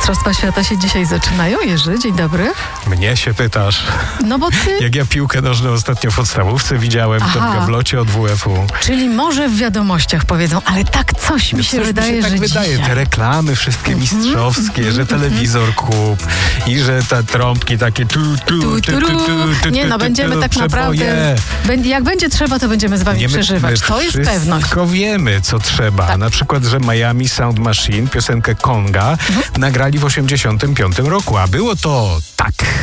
Mistrzostwa Świata się dzisiaj zaczynają. Jerzy, dzień dobry. Mnie się pytasz. No bo ty... Jak ja piłkę nożną ostatnio w podstawówce widziałem, to w gablocie od WF-u. Czyli może w wiadomościach powiedzą, ale tak coś mi się wydaje, że wydaje. dzisiaj... Te reklamy wszystkie mistrzowskie, że telewizor kup i że te trąbki takie Nie no, będziemy tak naprawdę... Jak będzie trzeba, to będziemy z wami przeżywać. To jest pewność. Wszystko wiemy, co trzeba. Tak. Na przykład, że Miami Sound Machine, piosenkę Konga, nagrali w 1985 roku, a było to tak.